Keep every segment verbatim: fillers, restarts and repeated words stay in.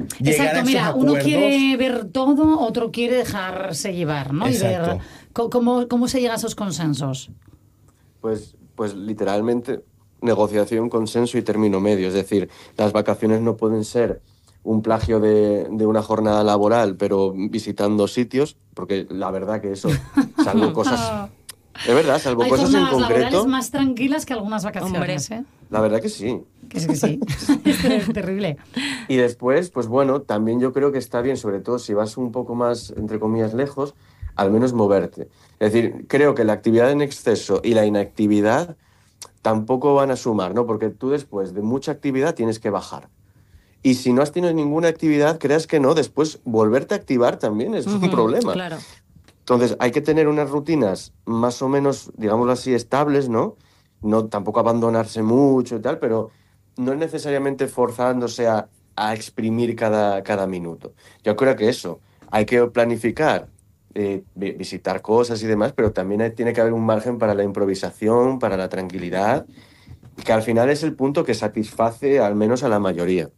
llegar Exacto, a esos mira, acuerdos. uno quiere ver todo, otro quiere dejarse llevar, ¿no? Exacto. Y ver cómo, cómo se llega a esos consensos. Pues, pues literalmente negociación, consenso y término medio. Es decir, las vacaciones no pueden ser un plagio de, de una jornada laboral, pero visitando sitios, porque la verdad que eso, salvo cosas... Es verdad, salvo Hay cosas en jornadas concreto... laborales más tranquilas que algunas vacaciones, ¿eh? La verdad que sí. Que es que sí. Es terrible. Y después, pues bueno, también yo creo que está bien, sobre todo si vas un poco más, entre comillas, lejos, al menos moverte. Es decir, creo que la actividad en exceso y la inactividad tampoco van a sumar, ¿no? Porque tú después de mucha actividad tienes que bajar. Y si no has tenido ninguna actividad, creas que no, después volverte a activar también es uh-huh, un problema. Claro. Entonces hay que tener unas rutinas más o menos, digámoslo así, estables, ¿no? No tampoco abandonarse mucho y tal, pero no necesariamente forzándose a, a exprimir cada, cada minuto. Yo creo que eso, hay que planificar, eh, visitar cosas y demás, pero también hay, tiene que haber un margen para la improvisación, para la tranquilidad, que al final es el punto que satisface al menos a la mayoría.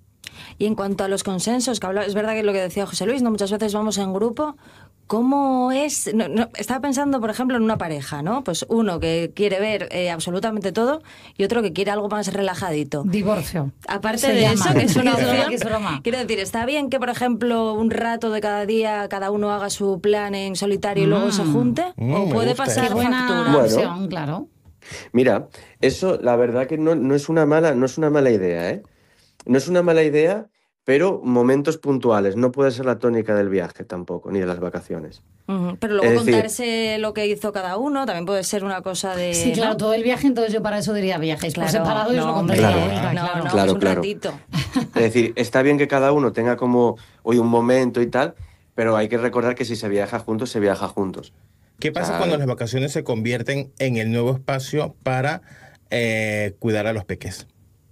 Y en cuanto a los consensos, que habla, es verdad que lo que decía José Luis, ¿no? Muchas veces vamos en grupo. ¿Cómo es? No, no, estaba pensando, por ejemplo, en una pareja, ¿no? Pues uno que quiere ver eh, absolutamente todo y otro que quiere algo más relajadito. Divorcio. Aparte Se de llama. eso, que es una Es broma, opción. que es broma. Quiero decir, está bien que, por ejemplo, un rato de cada día cada uno haga su plan en solitario y Mm. luego se junte, Mm, o me puede gusta pasar Qué buena factura. Bueno. opción, claro. Mira, eso la verdad que no, no, es una mala, no es una mala idea, ¿eh? No es una mala idea, pero momentos puntuales. No puede ser la tónica del viaje tampoco, ni de las vacaciones. Uh-huh. Pero luego Es decir, contarse lo que hizo cada uno también puede ser una cosa de... Sí, claro, ¿no? todo el viaje, entonces yo para eso diría viajes por separado y os lo no, contaría Claro. de vuelta, no, claro. no, Claro, es un claro. ratito. Es decir, está bien que cada uno tenga como hoy un momento y tal, pero hay que recordar que si se viaja juntos, se viaja juntos. ¿Qué pasa Claro. cuando las vacaciones se convierten en el nuevo espacio para eh, cuidar a los peques?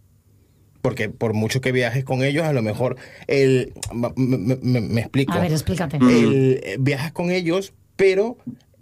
Porque por mucho que viajes con ellos, a lo mejor el me, me- me- me explico. A ver, explícate. El, eh, viajas con ellos, pero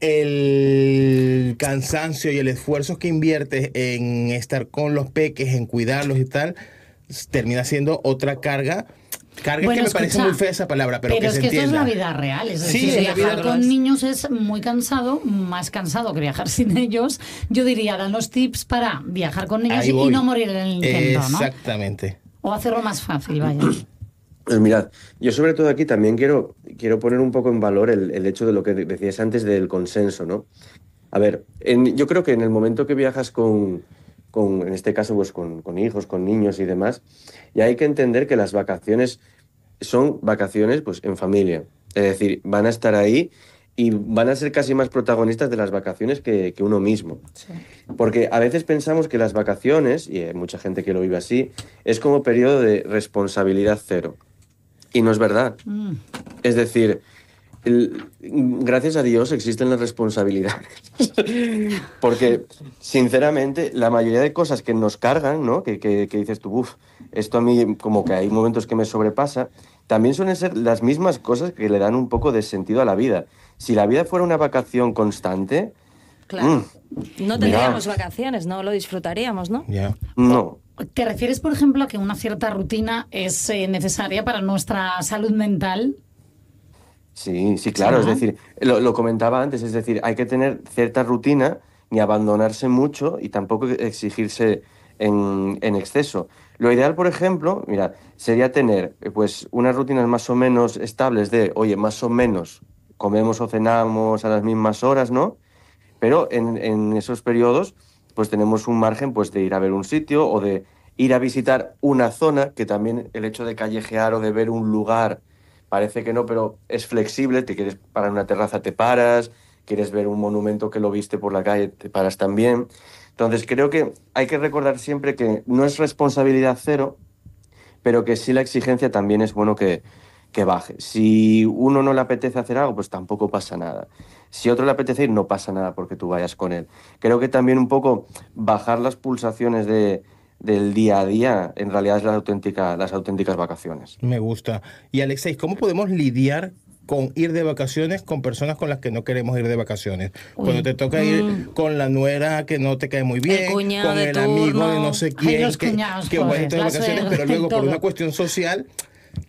el cansancio y el esfuerzo que inviertes en estar con los peques, en cuidarlos y tal, s- termina siendo otra carga. Carga Bueno, que me escucha, parece muy fea esa palabra, pero, Pero que es se que esto es entienda. la vida real. Es Sí, decir, es la vida viajar real. con niños es muy cansado, más cansado que viajar sin ellos. Yo diría, danos tips para viajar con niños Ahí y voy. no morir en el intento, ¿no? Exactamente. O hacerlo más fácil, vaya. Pues mirad, yo sobre todo aquí también quiero, quiero poner un poco en valor el, el hecho de lo que de- decías antes del consenso, ¿no? A ver, en- yo creo que en el momento que viajas con, con en este caso, pues con, con hijos, con niños y demás, ya hay que entender que las vacaciones son vacaciones pues en familia. Es decir, van a estar ahí y van a ser casi más protagonistas de las vacaciones que, que uno mismo. Sí. Porque a veces pensamos que las vacaciones, y hay mucha gente que lo vive así, es como periodo de responsabilidad cero. Y no es verdad. Mm. Es decir, el- gracias a Dios existen las responsabilidades. Porque, sinceramente, la mayoría de cosas que nos cargan, ¿no? Que, que, que dices tú, uff, esto a mí como que hay momentos que me sobrepasa, también suelen ser las mismas cosas que le dan un poco de sentido a la vida. Si la vida fuera una vacación constante, Claro. mm, No tendríamos vacaciones, no lo disfrutaríamos, ¿no? Ya. no. ¿Te refieres, por ejemplo, a que una cierta rutina es eh, necesaria para nuestra salud mental? Sí, sí, claro, Sí, es ¿no? decir, lo, lo comentaba antes, es decir, hay que tener cierta rutina, ni abandonarse mucho y tampoco exigirse en, en exceso. Lo ideal, por ejemplo, mira, sería tener eh, pues unas rutinas más o menos estables de, oye, más o menos comemos o cenamos a las mismas horas, ¿no? Pero en, en esos periodos, pues tenemos un margen pues de ir a ver un sitio o de ir a visitar una zona, que también el hecho de callejear o de ver un lugar parece que no, pero es flexible. Te quieres parar en una terraza, te paras. Quieres ver un monumento que lo viste por la calle, te paras también. Entonces creo que hay que recordar siempre que no es responsabilidad cero, pero que sí la exigencia también es bueno que, que baje. Si uno no le apetece hacer algo, pues tampoco pasa nada. Si a otro le apetece ir, no pasa nada porque tú vayas con él. Creo que también un poco bajar las pulsaciones de, del día a día, en realidad es la auténtica, las auténticas vacaciones. Me gusta. Y Alexei, ¿cómo podemos lidiar con ir de vacaciones con personas con las que no queremos ir de vacaciones? Uy. Cuando te toca ir Mm. con la nuera que no te cae muy bien, cuñado con de el amigo de turno. no sé Ay, quién, los que, cuñados, que vas pobres, de la vacaciones, suegra, pero luego por todo. una cuestión social